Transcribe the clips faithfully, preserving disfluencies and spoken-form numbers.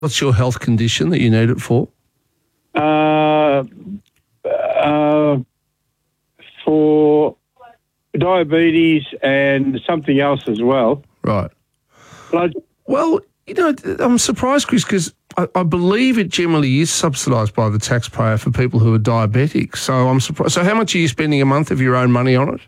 What's your health condition that you need it for? Uh, uh, for diabetes and something else as well. Right. Blood. Well, you know, I'm surprised, Chris, because I, I believe it generally is subsidised by the taxpayer for people who are diabetic. So I'm surprised. So how much are you spending a month of your own money on it?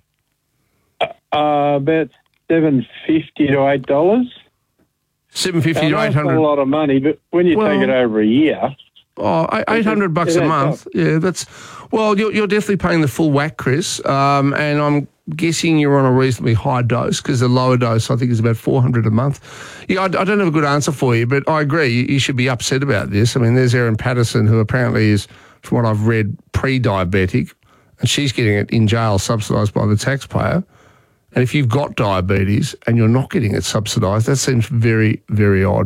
Uh, about seven fifty to eight dollars. Seven fifty to eight That's hundred. a lot of money, but when you Well, take it over a year, Oh, eight hundred bucks a Yeah, month. Yeah, that's well. You're, you're definitely paying the full whack, Chris. Um, and I'm guessing you're on a reasonably high dose because the lower dose I think is about four hundred a month. Yeah, I, I don't have a good answer for you, but I agree. You, you should be upset about this. I mean, there's Erin Patterson, who apparently is, from what I've read, pre-diabetic, and she's getting it in jail, subsidised by the taxpayer. And if you've got diabetes and you're not getting it subsidised, that seems very, very odd.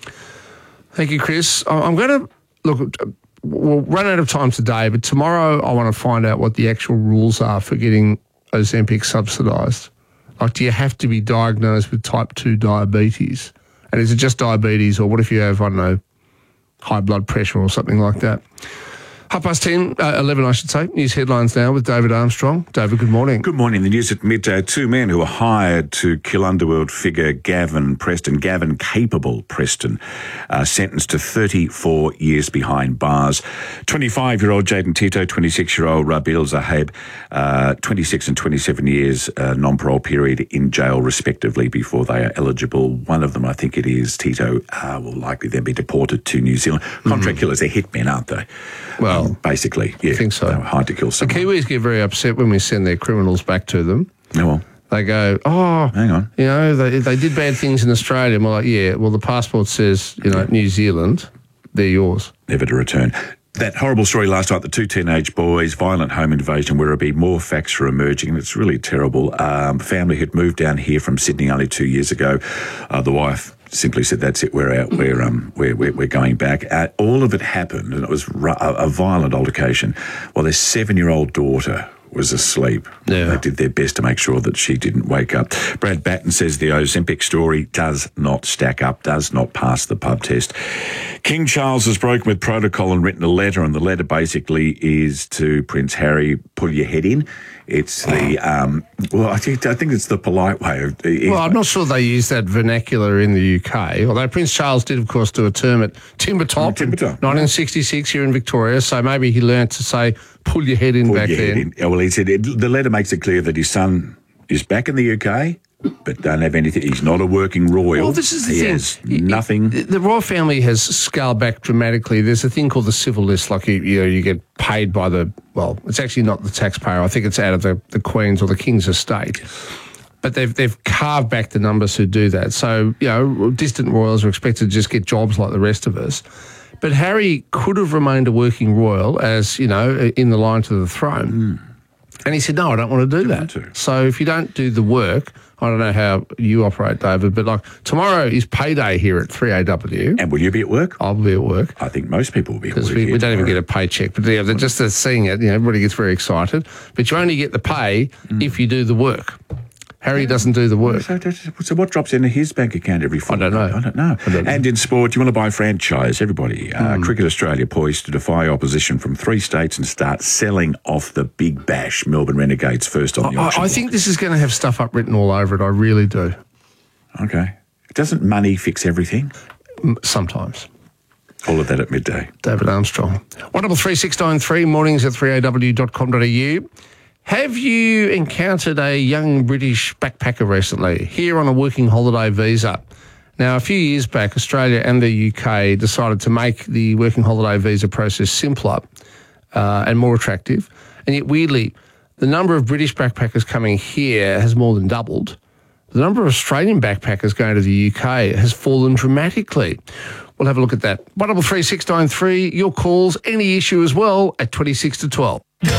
Thank you, Chris. I- I'm going to. Look, we'll run out of time today, but tomorrow I want to find out what the actual rules are for getting Ozempic subsidised. Like, do you have to be diagnosed with type two diabetes? And is it just diabetes, or what if you have, I don't know, high blood pressure or something like that? Half past ten, uh, eleven, I should say. News headlines now with David Armstrong. David, good morning. Good morning. The news at midday. Two men who were hired to kill underworld figure Gavin Preston, Gavin Capable Preston, uh, sentenced to thirty-four years behind bars. twenty-five-year-old Jaden Tito, twenty-six-year-old Rabil Zaheb, uh, twenty-six and twenty-seven years uh, non-parole period in jail, respectively, before they are eligible. One of them, I think it is, Tito, uh, will likely then be deported to New Zealand. Contract mm. killers, they're hitmen, aren't they? Well, um, basically, yeah. I think so. They were hired to kill someone. The Kiwis get very upset when we send their criminals back to them. Oh, well. They go, oh, hang on. You know, they they did bad things in Australia. And we're like, yeah, well, the passport says, you know, yeah. New Zealand, they're yours. Never to return. That horrible story last night, the two teenage boys, violent home invasion, Werribee, more facts are emerging, and it's really terrible. Um, family had moved down here from Sydney only two years ago. Uh, the wife simply said, that's it, we're out, we're, um, we're, we're, we're going back. Uh, all of it happened, and it was ru- a, a violent altercation, while their seven-year-old daughter was asleep. Yeah. They did their best to make sure that she didn't wake up. Brad Batten says the Ozempic story does not stack up, does not pass the pub test. King Charles has broken with protocol and written a letter, and the letter basically is to Prince Harry, pull your head in. It's the, um, well, I think, I think it's the polite way of... Well, I'm not sure they use that vernacular in the U K, although Prince Charles did, of course, do a term at Timbertop, Timbertop. nineteen sixty-six here in Victoria, so maybe he learnt to say, pull your head in pull back your then. Head in. Yeah, well, he said, it, the letter makes it clear that his son is back in the U K, but don't have anything. He's not a working royal. Well, this is the he thing. has nothing. The royal family has scaled back dramatically. There's a thing called the civil list, like you, you know, you get paid by the, well, it's actually not the taxpayer. I think it's out of the, the Queen's or the King's estate. But they've they've carved back the numbers who do that. So, you know, distant royals are expected to just get jobs like the rest of us. But Harry could have remained a working royal as, you know, in the line to the throne. Mm. And he said, no, I don't want to do don't that. So if you don't do the work, I don't know how you operate, David, but like tomorrow is payday here at three A W. And will you be at work? I'll be at work. I think most people will be at work. Because we, we don't even tomorrow. get a paycheck. But yeah, they're just uh, seeing it, you know, everybody gets very excited. But you only get the pay mm. if you do the work. Harry doesn't do the work. So, so what drops into his bank account every fortnight? I don't know. I don't know. I don't know. And in sport, you want to buy a franchise, everybody. Uh, mm. Cricket Australia poised to defy opposition from three states and start selling off the Big Bash. Melbourne Renegades first on the I, auction. I think this is going to have stuff up written all over it. I really do. Okay. Doesn't money fix everything? Sometimes. All of that at midday. David Armstrong. one double three six nine three, mornings at three A W dot com dot A U. Have you encountered a young British backpacker recently here on a working holiday visa? Now, a few years back, Australia and the U K decided to make the working holiday visa process simpler uh, and more attractive. And yet, weirdly, the number of British backpackers coming here has more than doubled. The number of Australian backpackers going to the U K has fallen dramatically. We'll have a look at that. one double three six nine three, your calls, any issue as well, at twenty-six to twelve.